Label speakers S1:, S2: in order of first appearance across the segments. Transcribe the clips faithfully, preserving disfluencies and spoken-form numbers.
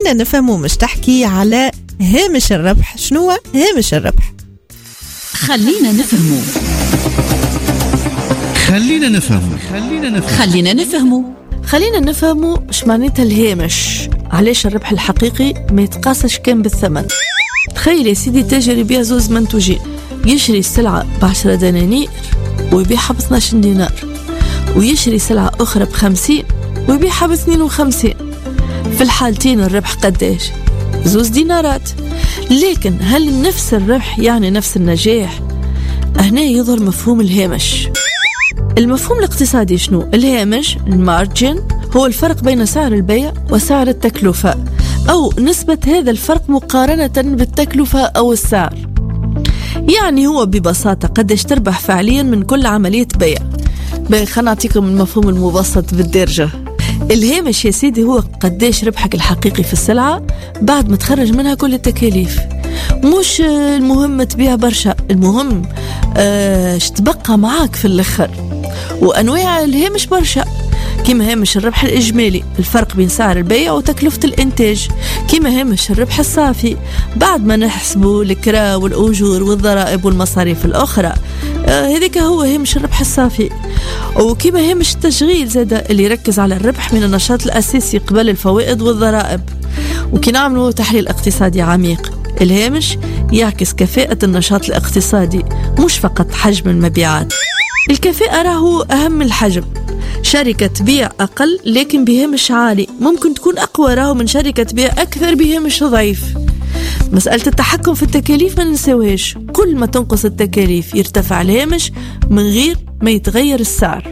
S1: خلينا نفهموا مش تحكي على هامش الربح. شنو هامش الربح؟
S2: خلينا نفهموا
S3: خلينا نفهموا خلينا نفهموا
S2: خلينا نفهموا
S4: خلينا نفهموا اش معناتها الهامش. علاش الربح الحقيقي ما يتقاسش كان بالثمن؟ تخيل يا سيدي تاجر يبيع زوز منتوجين، يشري السلعة بعشرة دنانير ويبيعها باثناش دينار، ويشري سلعة أخرى بخمسين ويبيعها باثنين وخمسين. في الحالتين الربح قداش؟ زوز دينارات. لكن هل نفس الربح يعني نفس النجاح؟ هنا يظهر مفهوم الهامش. المفهوم الاقتصادي شنو؟ الهامش المارجن هو الفرق بين سعر البيع وسعر التكلفة، أو نسبة هذا الفرق مقارنة بالتكلفة أو السعر. يعني هو ببساطة قديش تربح فعليا من كل عملية بيع. خلنا نعطيكم المفهوم المبسط بالدرجة. الهامش يا سيدي هو قديش ربحك الحقيقي في السلعة بعد ما تخرج منها كل التكاليف. مش المهم تبيع برشا، المهم اش تبقى معاك في الآخر. وأنواع الهامش برشا، كما هامش الربح الإجمالي الفرق بين سعر البيع وتكلفة الإنتاج، كما هامش الربح الصافي بعد ما نحسبوا الكراء والأجور والضرائب والمصاريف الأخرى، آه هذيك هو هامش الربح الصافي. وكما هامش التشغيل زاد اللي يركز على الربح من النشاط الأساسي قبل الفوائد والضرائب. وكي نعملوا تحليل اقتصادي عميق، الهامش يعكس كفاءة النشاط الاقتصادي مش فقط حجم المبيعات. الكفاءة راهو أهم الحجم. شركة تبيع أقل لكن بهامش عالي ممكن تكون أقوى راهو من شركة تبيع أكثر بهامش ضعيف. مسألة التحكم في التكاليف ما ننساوهاش، كل ما تنقص التكاليف يرتفع الهامش من غير ما يتغير السعر.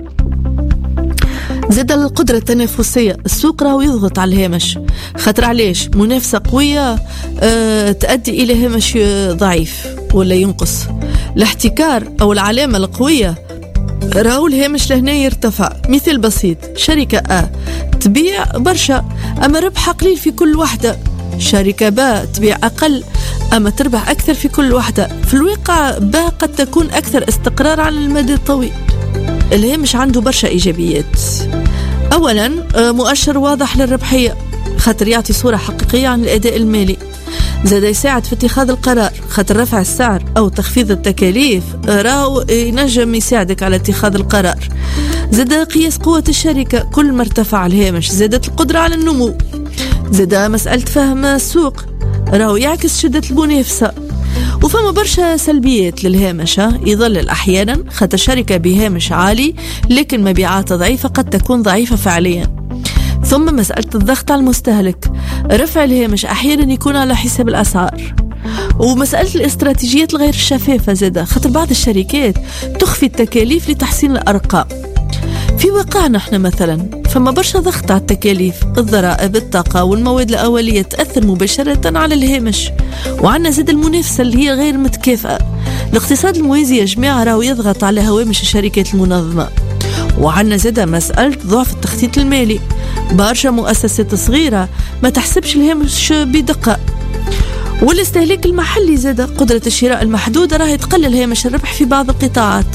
S4: زاد القدرة التنافسية، السوق راهو يضغط على الهامش، خاطر علاش؟ منافسة قوية أه تؤدي إلى هامش ضعيف ولا ينقص. الاحتكار أو العلامة القوية راهو الهامش لهنا يرتفع. مثال بسيط، شركة أ تبيع برشا أما ربحها قليل في كل واحدة، شركة ب تبيع أقل أما تربح أكثر في كل واحدة. في الواقع ب قد تكون أكثر استقرار على المدى الطويل. الهامش عنده برشا إيجابيات. أولا مؤشر واضح للربحية، خاطر يعطي صورة حقيقية عن الأداء المالي. زاد يساعد في اتخاذ القرار، خاطر رفع السعر أو تخفيض التكاليف راهو ينجم يساعدك على اتخاذ القرار. زاد قياس قوة الشركة، كل ما ارتفع الهامش زادت القدرة على النمو. زاد مسألة فهم السوق، راهو يعكس شدة المنافسة. وفما برشا سلبيات للهامش، يظل أحيانا خاطر شركة بهامش عالي لكن مبيعاتها ضعيفة قد تكون ضعيفة فعليا. ثم مسألة الضغط على المستهلك، رفع الهامش أحيانا يكون على حساب الأسعار. ومسألة الاستراتيجيات الغير الشفافة زادة، خاطر بعض الشركات تخفي التكاليف لتحسين الأرقام. في واقعنا احنا مثلا فما برشا ضغط على التكاليف، الضرائب، الطاقة والمواد الأولية تأثر مباشرة على الهامش. وعنا زاد المنافسة اللي هي غير متكافئة. الاقتصاد الموازي يا جماعة راهو يضغط على هوامش الشركات المنظمة. وعنا زاد مسألة ضعف التخطيط المالي، برشا مؤسسات صغيرة ما تحسبش الهامش بدقة. والاستهلاك المحلي زاد، قدرة الشراء المحدودة راهي تقلل هامش الربح في بعض القطاعات.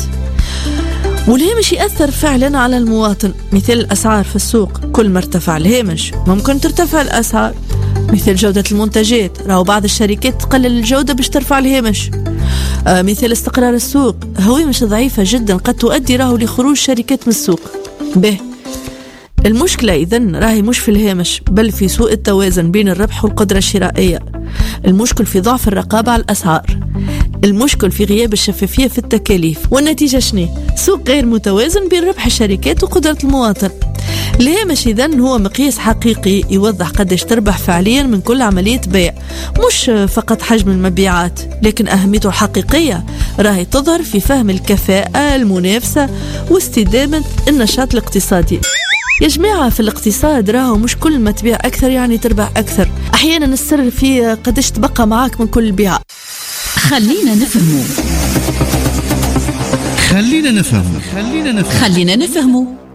S4: والهامش يأثر فعلا على المواطن، مثل الأسعار في السوق، كل ما ارتفع الهامش ممكن ترتفع الأسعار. مثل جودة المنتجات، راهو بعض الشركات تقلل الجودة باش ترفع الهامش. آه مثل استقرار السوق، هوامش ضعيفة جدا قد تؤدي راهو لخروج شركات من السوق. به المشكلة إذن راهي مش في الهامش بل في سوء التوازن بين الربح والقدرة الشرائية. المشكل في ضعف الرقابة على الأسعار، المشكل في غياب الشفافية في التكاليف. والنتيجة شنو؟ سوق غير متوازن بين ربح الشركات وقدرة المواطن. الهامش إذن هو مقياس حقيقي يوضح قديش تربح فعليا من كل عملية بيع، مش فقط حجم المبيعات، لكن أهميته الحقيقية راهي تظهر في فهم الكفاءة، المنافسة واستدامة النشاط الاقتصادي. يا جماعة في الاقتصاد راهو مش كل ما تبيع أكثر يعني تربح أكثر، أحيانا السر في قديش تبقى معاك من كل بيع.
S2: خلينا نفهمه
S3: خلينا نفهمه خلينا نفهمه
S2: خلينا نفهمه